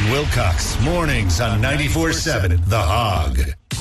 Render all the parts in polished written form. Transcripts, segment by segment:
Wilcox, mornings on 94.7 The Hog.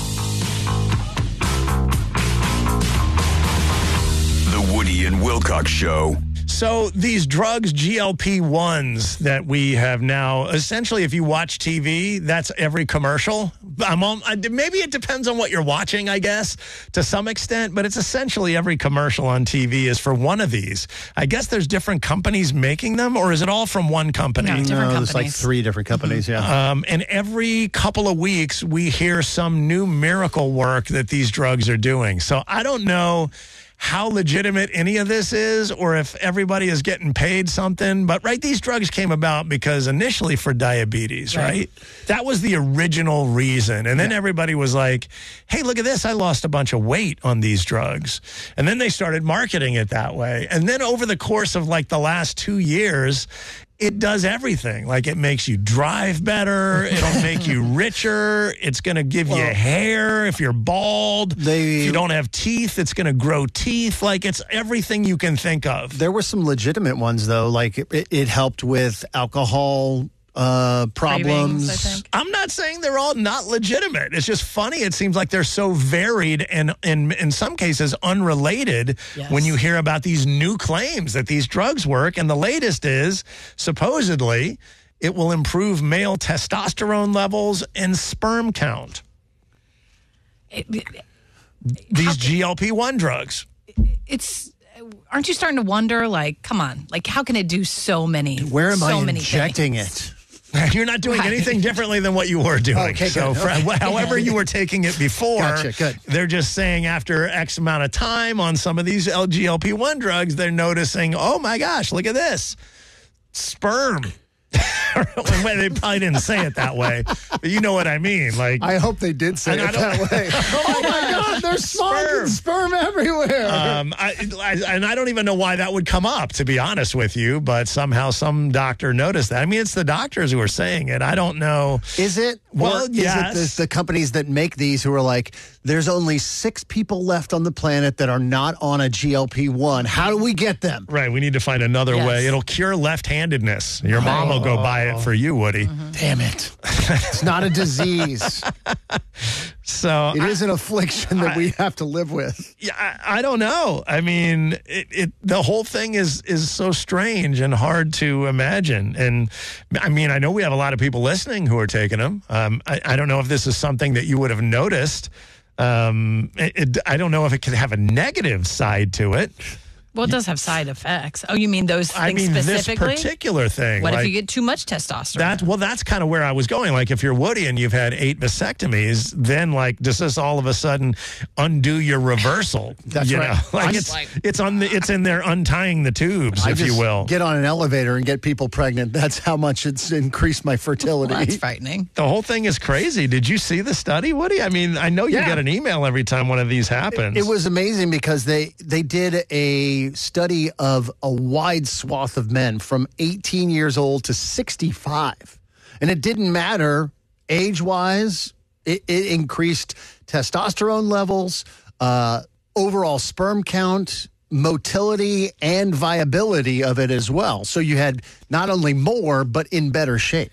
The Woody and Wilcox Show. So these drugs, GLP-1s, that we have now, essentially, if you watch TV, that's every commercial. Maybe it depends on what you're watching, I guess, to some extent, but it's essentially every commercial on TV is for one of these. I guess there's different companies making them, or is it all from one company? No, different companies. There's like 3 different companies, yeah. And every couple of weeks, we hear some new miracle work that these drugs are doing. So I don't know how legitimate any of this is, or if everybody is getting paid something. But, right, these drugs came about because initially for diabetes, right? That was the original reason. And then everybody was like, hey, look at this. I lost a bunch of weight on these drugs. And then they started marketing it that way. And then over the course of like the last 2 years, it does everything. Like, it makes you drive better. It'll make you richer. It's going to give you hair if you're bald. If you don't have teeth, it's going to grow teeth. Like, it's everything you can think of. There were some legitimate ones, though. Like, it helped with alcohol problems. Cravings, I think. I'm not saying they're all not legitimate. It's just funny. It seems like they're so varied and in some cases unrelated when you hear about these new claims that these drugs work. And the latest is supposedly it will improve male testosterone levels and sperm count. These GLP-1 drugs. Aren't you starting to wonder, like, come on, like, how can it do so many Where am I many injecting things? it? You're not doing anything differently than what you were doing. Okay, so, however you were taking it before, Gotcha, good. They're just saying after X amount of time on some of these GLP-1 drugs, they're noticing, oh my gosh, look at this. Sperm. They probably didn't say it that way, but you know what I mean. Like, I hope they did say it that way. Oh my God, there's sperm everywhere. I don't even know why that would come up, to be honest with you, but somehow some doctor noticed that. I mean, it's the doctors who are saying it. I don't know. Is it? Well, or yes. Is it the companies that make these who are like, there's only 6 people left on the planet that are not on a GLP-1. How do we get them? Right, we need to find another way. It'll cure left-handedness. Your mom will go buy it for you, Woody. Damn it. It's not a disease. So it is an affliction that we have to live with. Yeah, I don't know. I mean, the whole thing is so strange and hard to imagine. And I mean, I know we have a lot of people listening who are taking them. I don't know if this is something that you would have noticed. I don't know if it could have a negative side to it. Well, it does have side effects. Oh, you mean those things specifically? This particular thing. What if you get too much testosterone? That's kind of where I was going. Like, if you're Woody and you've had 8 vasectomies, then, like, does this all of a sudden undo your reversal? That's right. Like, it's in there untying the tubes, if you will. Get on an elevator and get people pregnant. That's how much it's increased my fertility. Well, that's frightening. The whole thing is crazy. Did you see the study, Woody? I mean, I know you get an email every time one of these happens. It was amazing because they did a study of a wide swath of men from 18 years old to 65. And it didn't matter age-wise. It increased testosterone levels, overall sperm count, motility, and viability of it as well. So you had not only more, but in better shape.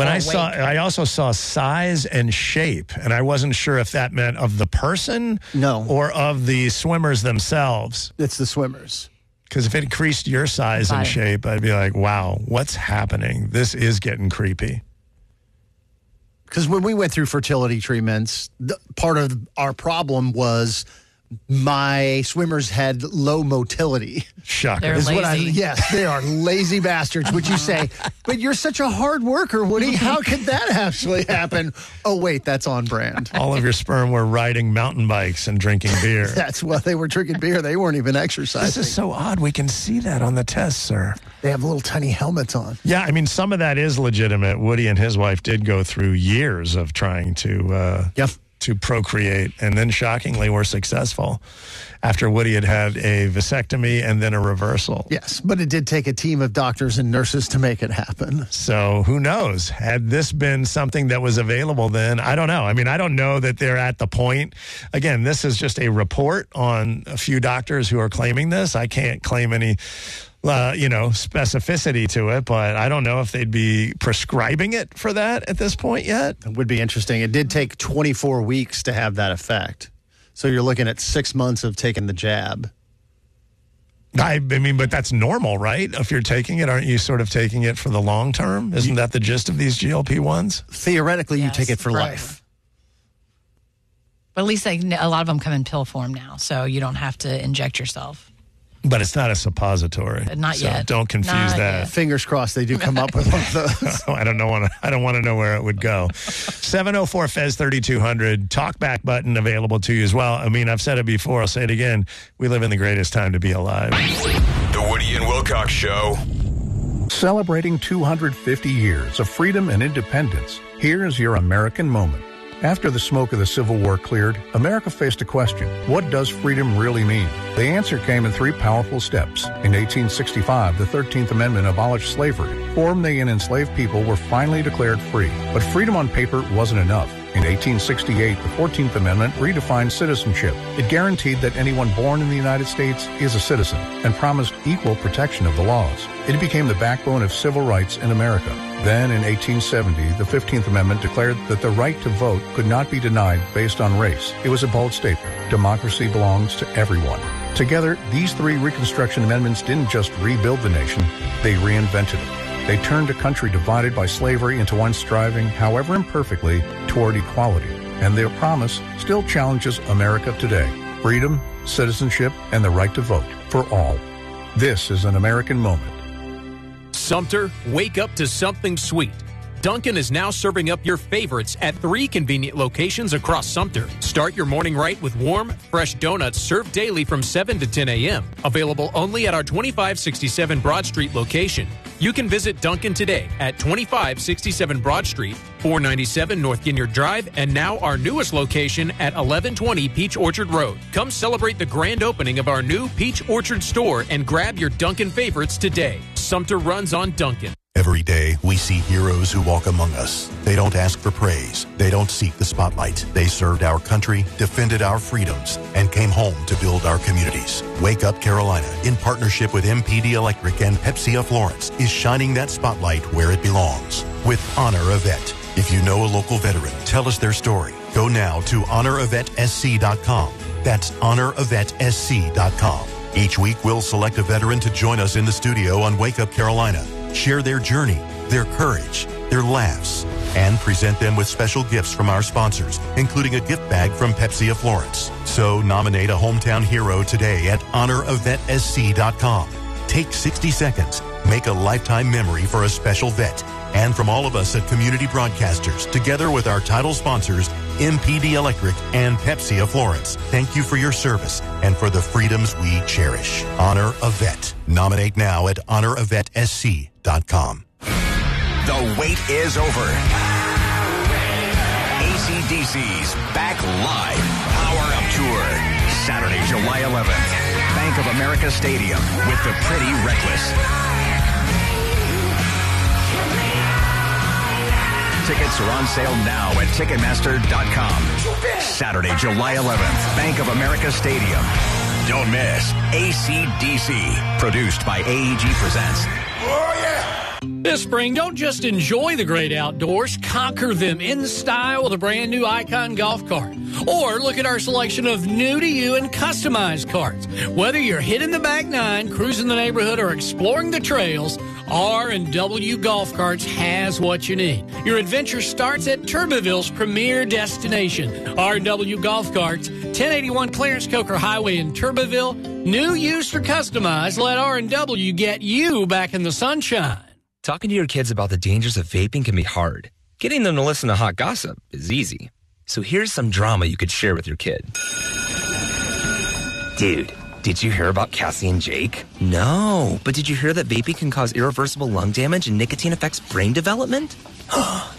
I also saw size and shape, and I wasn't sure if that meant of the person or of the swimmers themselves. It's the swimmers. Because if it increased your size and shape, I'd be like, wow, what's happening? This is getting creepy. Because when we went through fertility treatments, part of our problem was my swimmers had low motility. Shocker. They're lazy. Yes, they are lazy bastards, would you say? But you're such a hard worker, Woody. How could that actually happen? Oh, wait, that's on brand. All of your sperm were riding mountain bikes and drinking beer. That's why they were drinking beer. They weren't even exercising. This is so odd. We can see that on the test, sir. They have little tiny helmets on. Yeah, I mean, some of that is legitimate. Woody and his wife did go through years of trying to procreate, and then shockingly were successful after Woody had a vasectomy and then a reversal. Yes, but it did take a team of doctors and nurses to make it happen. So who knows? Had this been something that was available then, I don't know. I mean, I don't know that they're at the point. Again, this is just a report on a few doctors who are claiming this. I can't claim any specificity to it, but I don't know if they'd be prescribing it for that at this point yet. It would be interesting. It did take 24 weeks to have that effect. So you're looking at 6 months of taking the jab. I mean, but that's normal, right? If you're taking it, aren't you sort of taking it for the long term? Isn't that the gist of these GLP-1s? Theoretically, Yes, you take it for forever. life. But at least a lot of them come in pill form now, so you don't have to inject yourself. But it's not a suppository. Not so yet. Don't confuse Not that. yet. Fingers crossed they do come up with one of those. I don't want to know where it would go. 704 Fez 3200 talkback button available to you as well. I mean, I've said it before. I'll say it again. We live in the greatest time to be alive. The Woody and Wilcox Show. Celebrating 250 years of freedom and independence, here's your American moment. After the smoke of the Civil War cleared, America faced a question. What does freedom really mean? The answer came in 3 powerful steps. In 1865, the 13th Amendment abolished slavery. 4 million enslaved people were finally declared free. But freedom on paper wasn't enough. In 1868, the 14th Amendment redefined citizenship. It guaranteed that anyone born in the United States is a citizen and promised equal protection of the laws. It became the backbone of civil rights in America. Then, in 1870, the 15th Amendment declared that the right to vote could not be denied based on race. It was a bold statement. Democracy belongs to everyone. Together, these 3 Reconstruction Amendments didn't just rebuild the nation, they reinvented it. They turned a country divided by slavery into one striving, however imperfectly, toward equality. And their promise still challenges America today. Freedom, citizenship, and the right to vote for all. This is an American moment. Sumter, wake up to something sweet. Dunkin' is now serving up your favorites at 3 convenient locations across Sumter. Start your morning right with warm, fresh donuts served daily from 7 to 10 a.m. Available only at our 2567 Broad Street location. You can visit Dunkin' today at 2567 Broad Street, 497 North Ginyard Drive, and now our newest location at 1120 Peach Orchard Road. Come celebrate the grand opening of our new Peach Orchard store and grab your Dunkin' favorites today. Sumter runs on Dunkin'. Every day, we see heroes who walk among us. They don't ask for praise. They don't seek the spotlight. They served our country, defended our freedoms, and came home to build our communities. Wake Up Carolina, in partnership with MPD Electric and Pepsi of Florence, is shining that spotlight where it belongs. With Honor a Vet. If you know a local veteran, tell us their story. Go now to honoravetsc.com. That's honoravetsc.com. Each week, we'll select a veteran to join us in the studio on Wake Up Carolina. Share their journey, their courage, their laughs, and present them with special gifts from our sponsors, including a gift bag from Pepsi of Florence. So nominate a hometown hero today at honoravetsc.com. Take 60 seconds. Make a lifetime memory for a special vet. And from all of us at Community Broadcasters, together with our title sponsors, MPD Electric and Pepsi of Florence, thank you for your service and for the freedoms we cherish. Honor a Vet. Nominate now at honoravetsc.com. The wait is over. AC/DC's back live. Power Up Tour. Saturday, July 11th. Bank of America Stadium with the Pretty Reckless. Tickets are on sale now at Ticketmaster.com. Saturday, July 11th, Bank of America Stadium. Don't miss AC/DC. Produced by AEG Presents. Oh, yeah! This spring, don't just enjoy the great outdoors, conquer them in style with a brand new Icon golf cart. Or look at our selection of new to you and customized carts. Whether you're hitting the back nine, cruising the neighborhood, or exploring the trails, R&W Golf Carts has what you need. Your adventure starts at Turboville's premier destination. R&W Golf Carts, 1081 Clarence Coker Highway in Turboville. New, used, or customized, let R&W get you back in the sunshine. Talking to your kids about the dangers of vaping can be hard. Getting them to listen to hot gossip is easy. So here's some drama you could share with your kid. Dude, did you hear about Cassie and Jake? No, but did you hear that vaping can cause irreversible lung damage and nicotine affects brain development?